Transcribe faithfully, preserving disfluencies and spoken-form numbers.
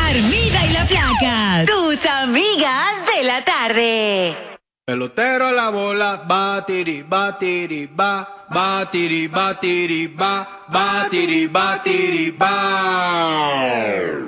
Armida y la Flaca, tus amigas de la tarde. Pelotero a la bola, batiri, batiri, ba, batiri, batiri, ba, batiri, batiri, ba.